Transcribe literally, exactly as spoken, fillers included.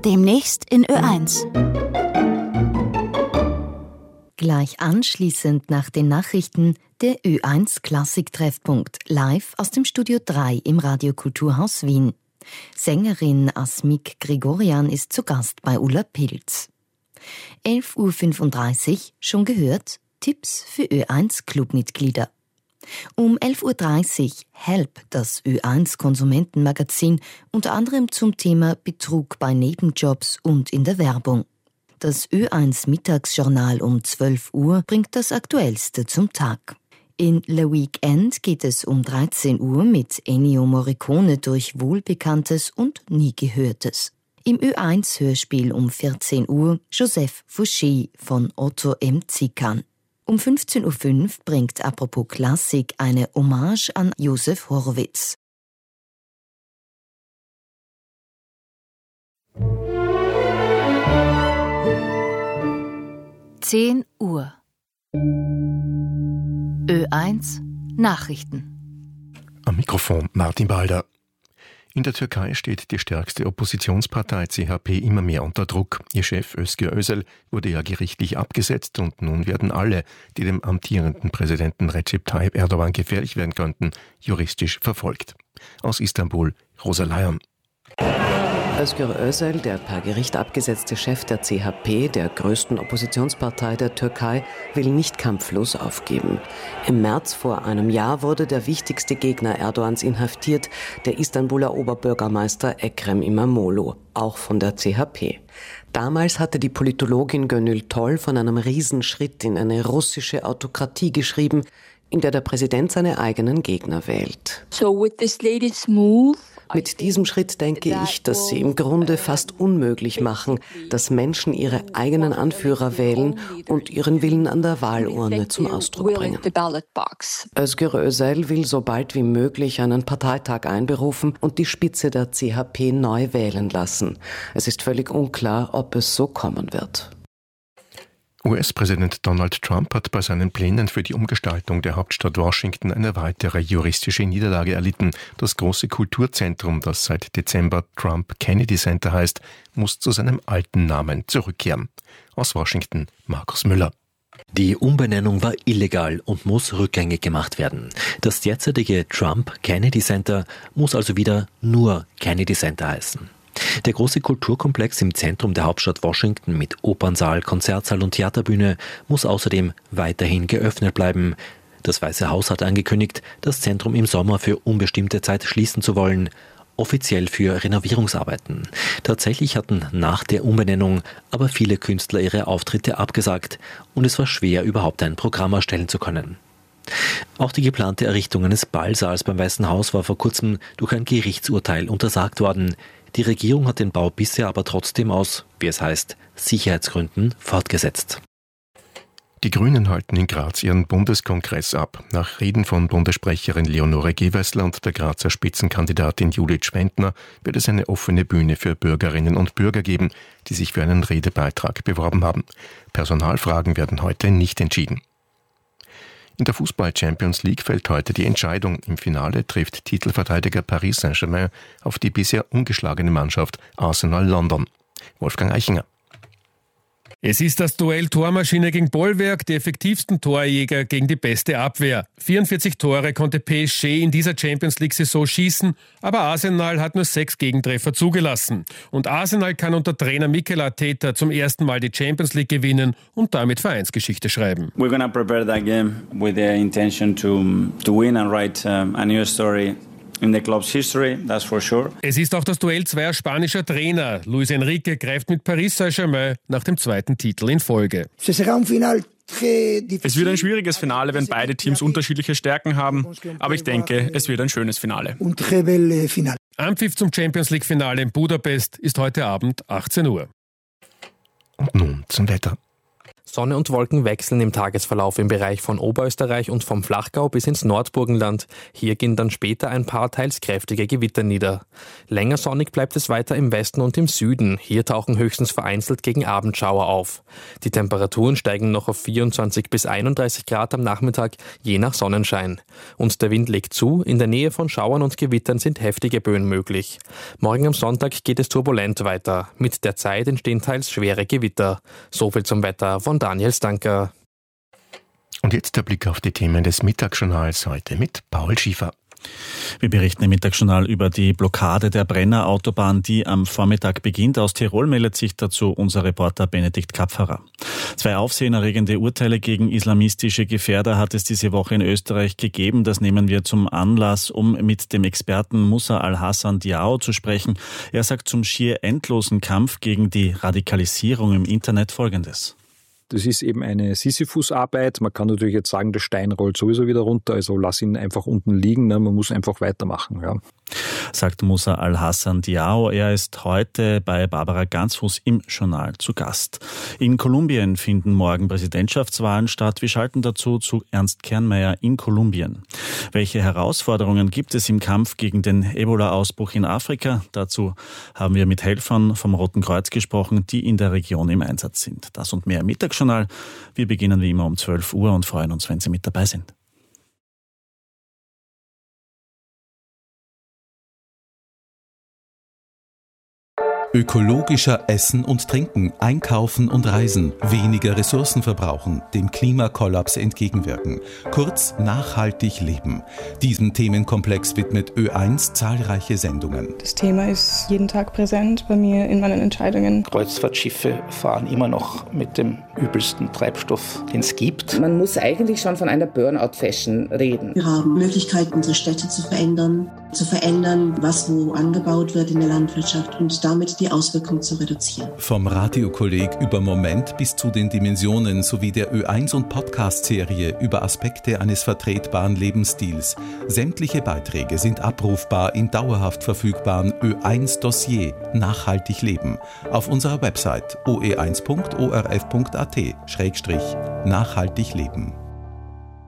Demnächst in Ö eins. Gleich anschließend nach den Nachrichten der Ö eins Klassik-Treffpunkt live aus dem Studio drei im Radiokulturhaus Wien. Sängerin Asmik Grigorian ist zu Gast bei Ulla Pilz. elf Uhr fünfunddreißig, schon gehört, Tipps für Ö eins Clubmitglieder. Um elf Uhr dreißig Help, das Ö eins Konsumentenmagazin, unter anderem zum Thema Betrug bei Nebenjobs und in der Werbung. Das Ö eins Mittagsjournal um zwölf Uhr bringt das Aktuellste zum Tag. In Le Weekend geht es um dreizehn Uhr mit Ennio Morricone durch Wohlbekanntes und Nie Gehörtes. Im Ö eins Hörspiel um vierzehn Uhr Joseph Fouché von Otto M. Zikan. Um fünfzehn Uhr fünf bringt Apropos Klassik eine Hommage an Josef Horwitz. zehn Uhr. Ö eins Nachrichten. Am Mikrofon Martin Balder. In der Türkei steht die stärkste Oppositionspartei C H P immer mehr unter Druck. Ihr Chef Özgür Özel wurde ja gerichtlich abgesetzt und nun werden alle, die dem amtierenden Präsidenten Recep Tayyip Erdogan gefährlich werden könnten, juristisch verfolgt. Aus Istanbul, Rosa Leyen. Özgür Özel, der per Gericht abgesetzte Chef der C H P, der größten Oppositionspartei der Türkei, will nicht kampflos aufgeben. Im März vor einem Jahr wurde der wichtigste Gegner Erdogans inhaftiert, der Istanbuler Oberbürgermeister Ekrem İmamoğlu, auch von der C H P. Damals hatte die Politologin Gönül Toll von einem Riesenschritt in eine russische Autokratie geschrieben, in der der Präsident seine eigenen Gegner wählt. So with this latest move, Mit diesem Schritt denke ich, dass sie im Grunde fast unmöglich machen, dass Menschen ihre eigenen Anführer wählen und ihren Willen an der Wahlurne zum Ausdruck bringen. Özgür Özel will so bald wie möglich einen Parteitag einberufen und die Spitze der C H P neu wählen lassen. Es ist völlig unklar, ob es so kommen wird. U S-Präsident Donald Trump hat bei seinen Plänen für die Umgestaltung der Hauptstadt Washington eine weitere juristische Niederlage erlitten. Das große Kulturzentrum, das seit Dezember Trump Kennedy Center heißt, muss zu seinem alten Namen zurückkehren. Aus Washington, Markus Müller. Die Umbenennung war illegal und muss rückgängig gemacht werden. Das derzeitige Trump Kennedy Center muss also wieder nur Kennedy Center heißen. Der große Kulturkomplex im Zentrum der Hauptstadt Washington mit Opernsaal, Konzertsaal und Theaterbühne muss außerdem weiterhin geöffnet bleiben. Das Weiße Haus hat angekündigt, das Zentrum im Sommer für unbestimmte Zeit schließen zu wollen, offiziell für Renovierungsarbeiten. Tatsächlich hatten nach der Umbenennung aber viele Künstler ihre Auftritte abgesagt und es war schwer, überhaupt ein Programm erstellen zu können. Auch die geplante Errichtung eines Ballsaals beim Weißen Haus war vor kurzem durch ein Gerichtsurteil untersagt worden. Die Regierung hat den Bau bisher aber trotzdem aus, wie es heißt, Sicherheitsgründen fortgesetzt. Die Grünen halten in Graz ihren Bundeskongress ab. Nach Reden von Bundessprecherin Leonore Gewessler und der Grazer Spitzenkandidatin Judith Schwendner wird es eine offene Bühne für Bürgerinnen und Bürger geben, die sich für einen Redebeitrag beworben haben. Personalfragen werden heute nicht entschieden. In der Fußball-Champions League fällt heute die Entscheidung. Im Finale trifft Titelverteidiger Paris Saint-Germain auf die bisher ungeschlagene Mannschaft Arsenal London. Wolfgang Eichinger. Es ist das Duell Tormaschine gegen Bollwerk, die effektivsten Torjäger gegen die beste Abwehr. vierundvierzig Tore konnte P S G in dieser Champions-League-Saison schießen, aber Arsenal hat nur sechs Gegentreffer zugelassen. Und Arsenal kann unter Trainer Mikel Arteta zum ersten Mal die Champions League gewinnen und damit Vereinsgeschichte schreiben. We're going to prepare that game with the intention to, to win and write um, a new story in the club's history, that's for sure. Es ist auch das Duell zweier spanischer Trainer. Luis Enrique greift mit Paris Saint-Germain nach dem zweiten Titel in Folge. Es wird ein schwieriges Finale, wenn beide Teams unterschiedliche Stärken haben, aber ich denke, es wird ein schönes Finale. Anpfiff zum Champions League-Finale in Budapest ist heute Abend achtzehn Uhr. Und nun zum Wetter. Sonne und Wolken wechseln im Tagesverlauf im Bereich von Oberösterreich und vom Flachgau bis ins Nordburgenland. Hier gehen dann später ein paar teils kräftige Gewitter nieder. Länger sonnig bleibt es weiter im Westen und im Süden. Hier tauchen höchstens vereinzelt gegen Abendschauer auf. Die Temperaturen steigen noch auf vierundzwanzig bis einunddreißig Grad am Nachmittag, je nach Sonnenschein. Und der Wind legt zu, in der Nähe von Schauern und Gewittern sind heftige Böen möglich. Morgen am Sonntag geht es turbulent weiter. Mit der Zeit entstehen teils schwere Gewitter. So viel zum Wetter von Daniel Stanker. Und jetzt der Blick auf die Themen des Mittagsjournals heute mit Paul Schiefer. Wir berichten im Mittagsjournal über die Blockade der Brenner Autobahn, die am Vormittag beginnt. Aus Tirol meldet sich dazu unser Reporter Benedikt Kapferer. Zwei aufsehenerregende Urteile gegen islamistische Gefährder hat es diese Woche in Österreich gegeben. Das nehmen wir zum Anlass, um mit dem Experten Musa Al-Hassan Diao zu sprechen. Er sagt zum schier endlosen Kampf gegen die Radikalisierung im Internet Folgendes. Das ist eben eine Sisyphus-Arbeit. Man kann natürlich jetzt sagen, der Stein rollt sowieso wieder runter, also lass ihn einfach unten liegen. Ne? Man muss einfach weitermachen. Ja. Sagt Musa Al-Hassan Diao. Er ist heute bei Barbara Gansfuß im Journal zu Gast. In Kolumbien finden morgen Präsidentschaftswahlen statt. Wir schalten dazu zu Ernst Kernmeier in Kolumbien. Welche Herausforderungen gibt es im Kampf gegen den Ebola-Ausbruch in Afrika? Dazu haben wir mit Helfern vom Roten Kreuz gesprochen, die in der Region im Einsatz sind. Das und mehr im Mittagsjournal. Wir beginnen wie immer um zwölf Uhr und freuen uns, wenn Sie mit dabei sind. Ökologischer Essen und Trinken, Einkaufen und Reisen, weniger Ressourcen verbrauchen, dem Klimakollaps entgegenwirken. Kurz, nachhaltig leben. Diesem Themenkomplex widmet Ö eins zahlreiche Sendungen. Das Thema ist jeden Tag präsent bei mir in meinen Entscheidungen. Kreuzfahrtschiffe fahren immer noch mit dem übelsten Treibstoff, den es gibt. Man muss eigentlich schon von einer Burnout-Fashion reden. Wir haben Möglichkeiten, unsere Städte zu verändern, zu verändern, was wo angebaut wird in der Landwirtschaft und damit die Auswirkungen zu reduzieren. Vom Radiokolleg über Moment bis zu den Dimensionen sowie der Ö eins und Podcast-Serie über Aspekte eines vertretbaren Lebensstils. Sämtliche Beiträge sind abrufbar im dauerhaft verfügbaren Ö eins Dossier Nachhaltig leben auf unserer Website o e eins punkt o r f punkt a t schrägstrich nachhaltig leben.